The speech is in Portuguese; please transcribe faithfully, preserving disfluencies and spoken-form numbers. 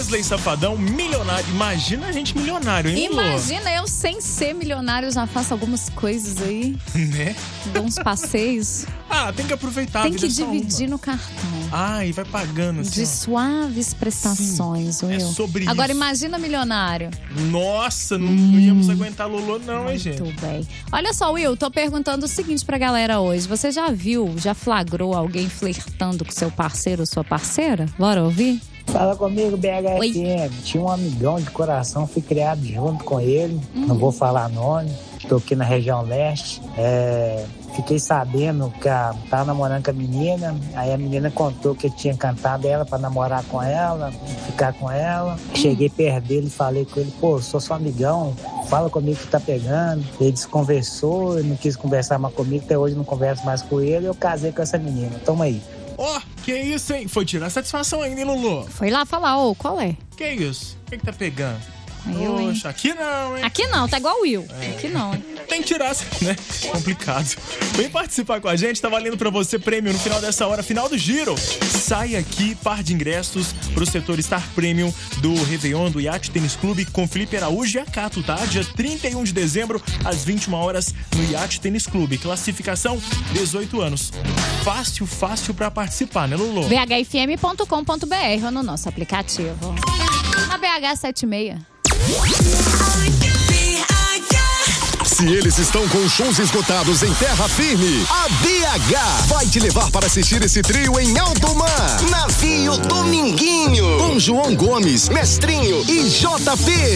Wesley Safadão, milionário. Imagina a gente milionário, hein, Lô? Imagina eu sem ser milionário, já faço algumas coisas aí. Né? Dou uns passeios. Ah, tem que aproveitar. Tem a vida que é só dividir uma. no cartão. Ah, e vai pagando assim. De ó. suaves prestações, Sim, Will. é sobre Agora isso. imagina milionário. Nossa, não hum, íamos aguentar Lolo não, hein, gente? Muito bem. Olha só, Will, tô perguntando o seguinte pra galera hoje. Você já viu, já flagrou alguém flertando com seu parceiro ou sua parceira? Bora ouvir? Fala comigo, B H F M. Oi. Tinha um amigão de coração, fui criado junto com ele. Hum. Não vou falar nome. Estou aqui na região leste. É, fiquei sabendo que a, tava namorando com a menina. Aí a menina contou que tinha cantado ela para namorar com ela, ficar com ela. Hum. Cheguei perto dele e falei com ele, pô, sou seu amigão, fala comigo que tá pegando. Ele desconversou, ele não quis conversar mais comigo, até hoje não converso mais com ele. Eu casei com essa menina. Toma aí. Ó, oh, que isso, hein? Foi tirar satisfação ainda, hein, Lulu? Foi lá falar, ô, qual é? Que isso? O que que tá pegando? Eu, hein? Poxa, aqui não, hein? Aqui não, tá igual o Will. É. Aqui não, hein? Tem que tirar, né? Complicado. Vem participar com a gente, tá valendo pra você prêmio no final dessa hora, final do giro. Sai aqui, par de ingressos pro setor Star Premium do Réveillon do Yacht Tênis Clube com Felipe Araújo e Acato, tá? Dia trinta e um de dezembro, às vinte e uma horas, no Yacht Tênis Clube. Classificação, dezoito anos. Fácil, fácil pra participar, né, Lulu? b h f m ponto com ponto b r ou no nosso aplicativo. Na B H setenta e seis. Se eles estão com shows esgotados em terra firme, a B H vai te levar para assistir esse trio em alto mar. Navio Dominguinho, com João Gomes, Mestrinho e J P.